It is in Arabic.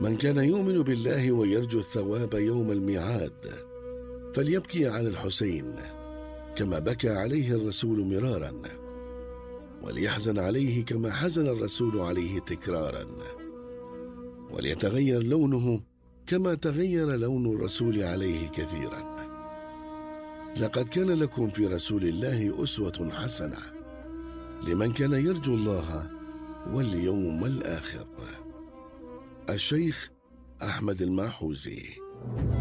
من كان يؤمن بالله ويرجو الثواب يوم الميعاد فليبكي عن الحسين كما بكى عليه الرسول مرارا، وليحزن عليه كما حزن الرسول عليه تكرارا، وليتغير لونه كما تغير لون الرسول عليه كثيرا. لقد كان لكم في رسول الله أسوة حسنة لمن كان يرجو الله واليوم الآخر. الشيخ أحمد الماحوزي.